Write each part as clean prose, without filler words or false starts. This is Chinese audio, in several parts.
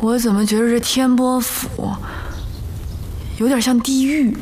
我怎么觉得这天波府有点像地狱？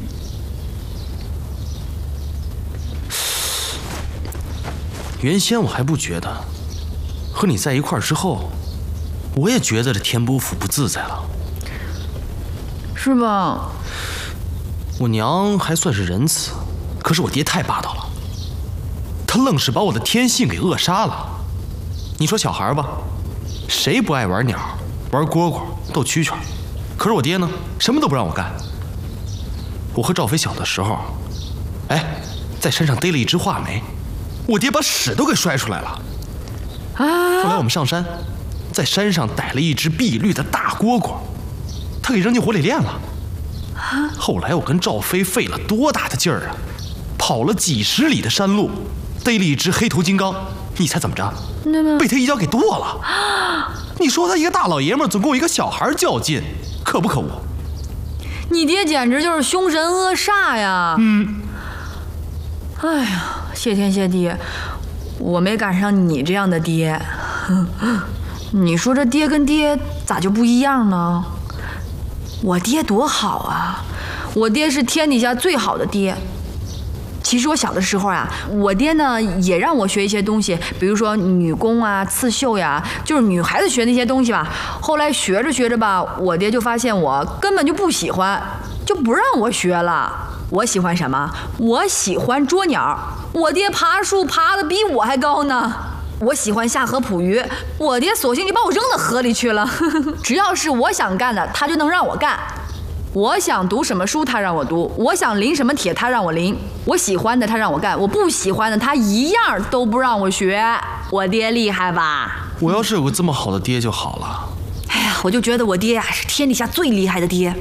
原先我还不觉得，和你在一块儿之后，我也觉得这天波府不自在了， 是吧？ 我娘还算是仁慈，可是我爹太霸道了，他愣是把我的天性给扼杀了。你说小孩吧，谁不爱玩鸟、玩蝈蝈、斗蛐蛐？可是我爹呢，什么都不让我干。我和赵飞小的时候，在山上逮了一只画眉，我爹把屎都给摔出来了。后来我们上山，在山上逮了一只碧绿的大蝈蝈，他给扔进火里炼了。后来我跟赵飞费了多大的劲儿啊，跑了几10里的山路，逮了一只黑头金刚，你猜怎么着？被他一脚给剁了。你说他一个大老爷们总跟我一个小孩较劲，可不可恶？ 你爹简直就是凶神恶煞呀！哎呀，谢天谢地，我没赶上你这样的爹。你说这爹跟爹咋就不一样呢？我爹多好啊，我爹是天底下最好的爹。其实我小的时候啊，我爹呢也让我学一些东西，比如说女工啊、刺绣呀，就是女孩子学那些东西吧。后来学着学着吧，我爹就发现我根本就不喜欢，就不让我学了。我喜欢什么？我喜欢捉鸟。我爹爬树爬得比我还高呢。我喜欢下河捕鱼，我爹索性就把我扔到河里去了。只要是我想干的，他就能让我干。我想读什么书，他让我读；我想临什么帖，他让我临；我喜欢的，他让我干；我不喜欢的，他一样都不让我学。我爹厉害吧？ 我要是有个这么好的爹就好了。 哎呀，我就觉得我爹呀是天底下最厉害的爹。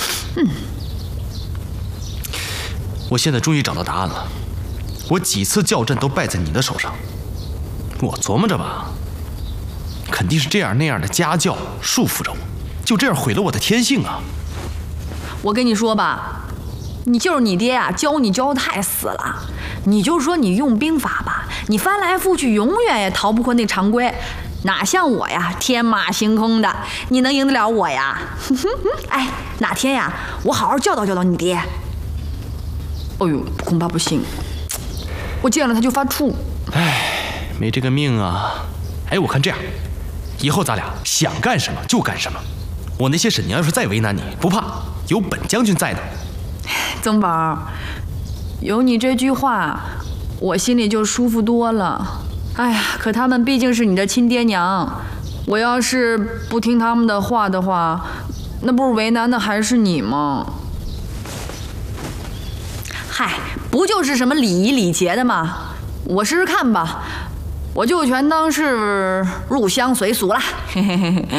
我现在终于找到答案了，我几次校正都败在你的手上。我琢磨着吧，肯定是这样那样的家教束缚着我，就这样毁了我的天性啊。 我跟你说吧，你就是你爹呀，教你教得太死了。你就说你用兵法吧，你翻来覆去永远也逃不过那常规，哪像我呀，天马行空的，你能赢得了我呀？哎，哪天呀，我好好教导教导你爹。哎呦，恐怕不行，我见了他就发怵。 哎，没这个命啊。哎，我看这样，以后咱俩想干什么就干什么。我那些婶娘要是再为难你，不怕，有本将军在呢。 曾宝，有你这句话，我心里就舒服多了。哎呀，可他们毕竟是你的亲爹娘，我要是不听他们的话的话，那不是为难的还是你吗？嗨，不就是什么礼仪礼节的吗？我试试看吧，我就全当是入乡随俗了。嘿嘿嘿嘿。